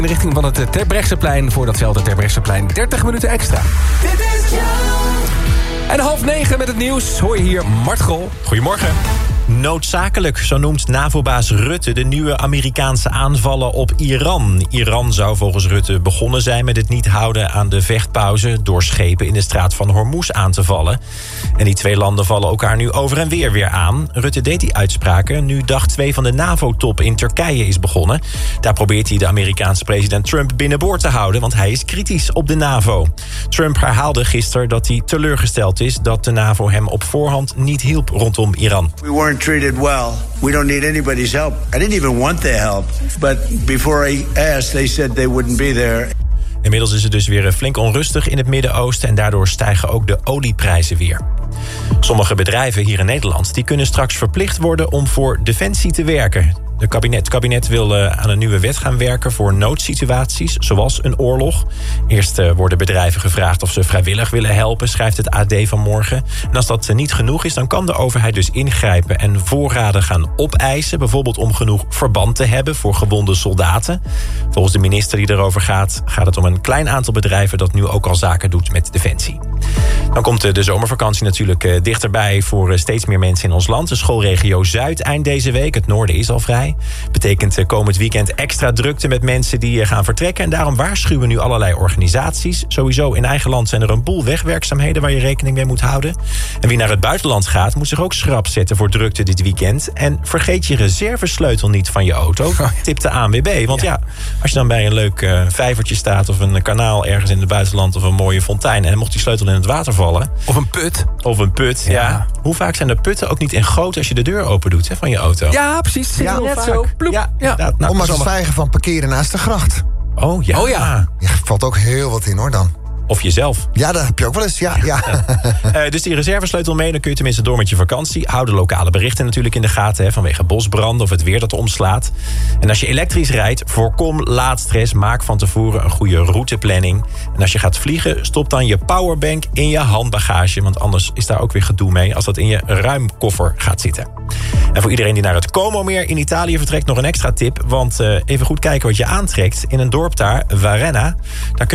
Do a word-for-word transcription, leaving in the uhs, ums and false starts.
In de richting van het Terbrechtseplein voor datzelfde Terbrechtseplein. dertig minuten extra. Dit is en half negen met het nieuws hoor je hier Mart Grol. Goedemorgen. Noodzakelijk, zo noemt NAVO-baas Rutte de nieuwe Amerikaanse aanvallen op Iran. Iran zou volgens Rutte begonnen zijn met het niet houden aan de vechtpauze door schepen in de straat van Hormuz aan te vallen. En die twee landen vallen elkaar nu over en weer weer aan. Rutte deed die uitspraken nu dag twee van de NAVO-top in Turkije is begonnen. Daar probeert hij de Amerikaanse president Trump binnenboord te houden, want hij is kritisch op de NAVO. Trump herhaalde gisteren dat hij teleurgesteld is dat de NAVO hem op voorhand niet hielp rondom Iran. We weren't treated well. We don't need anybody's help. I didn't even want their help. But before I asked, they said they wouldn't be there. Inmiddels is het dus weer flink onrustig in het Midden-Oosten en daardoor stijgen ook de olieprijzen weer. Sommige bedrijven hier in Nederland die kunnen straks verplicht worden om voor Defensie te werken. De kabinet, het kabinet wil uh, aan een nieuwe wet gaan werken voor noodsituaties, zoals een oorlog. Eerst uh, worden bedrijven gevraagd of ze vrijwillig willen helpen, schrijft het A D vanmorgen. En als dat uh, niet genoeg is, dan kan de overheid dus ingrijpen en voorraden gaan opeisen. Bijvoorbeeld om genoeg verband te hebben voor gewonde soldaten. Volgens de minister die erover gaat, gaat het om een klein aantal bedrijven dat nu ook al zaken doet met Defensie. Dan komt uh, de zomervakantie natuurlijk uh, dichterbij voor uh, steeds meer mensen in ons land. De schoolregio Zuid eind deze week, het noorden is al vrij. Betekent komend weekend extra drukte met mensen die gaan vertrekken. En daarom waarschuwen nu allerlei organisaties. Sowieso in eigen land zijn er een boel wegwerkzaamheden waar je rekening mee moet houden. En wie naar het buitenland gaat, moet zich ook schrap zetten voor drukte dit weekend. En vergeet je reservesleutel niet van je auto. Tip de A N W B. Want ja, als je dan bij een leuk uh, vijvertje staat of een kanaal ergens in het buitenland of een mooie fontein en mocht die sleutel in het water vallen. Of een put. Of een put, ja. ja. Hoe vaak zijn de putten ook niet in groot als je de deur open doet hè, van je auto? Ja, precies. Ja. Net zo. Ploep. Ja, ja. Nou, Om maar te zomaar... zwijgen van parkeren naast de gracht. Oh ja. Oh ja. Ja, valt ook heel wat in hoor dan. Of jezelf. Ja, dat heb je ook wel eens. Ja, ja. ja. uh, dus die reservesleutel mee, dan kun je tenminste door met je vakantie. Hou de lokale berichten natuurlijk in de gaten, hè, vanwege bosbranden of het weer dat omslaat. En als je elektrisch rijdt, voorkom laadstress. Maak van tevoren een goede routeplanning. En als je gaat vliegen, stop dan je powerbank in je handbagage. Want anders is daar ook weer gedoe mee als dat in je ruimkoffer gaat zitten. En voor iedereen die naar het Como-meer in Italië vertrekt nog een extra tip. Want uh, even goed kijken wat je aantrekt. In een dorp daar, Varenna, daar kun